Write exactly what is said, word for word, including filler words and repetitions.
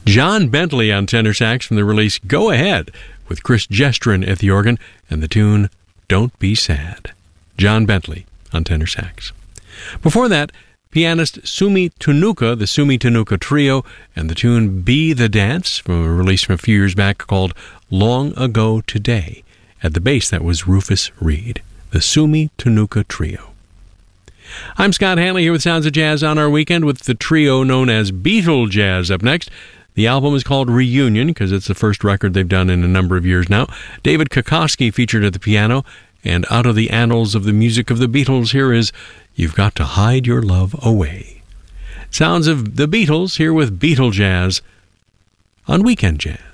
John Bentley on tenor sax from the release Go Ahead, with Chris Gestrin at the organ and the tune Don't Be Sad. John Bentley on tenor sax. Before that, pianist Sumi Tunuka, the Sumi Tunuka Trio, and the tune Be the Dance, from a release from a few years back called Long Ago Today. At the bass, that was Rufus Reid, the Sumi Tunuka Trio. I'm Scott Hanley here with Sounds of Jazz on our weekend with the trio known as Beatle Jazz up next. The album is called Reunion because it's the first record they've done in a number of years now. David Kokoski featured at the piano, and out of the annals of the music of the Beatles, here is You've Got to Hide Your Love Away. Sounds of the Beatles here with Beatle Jazz on Weekend Jazz.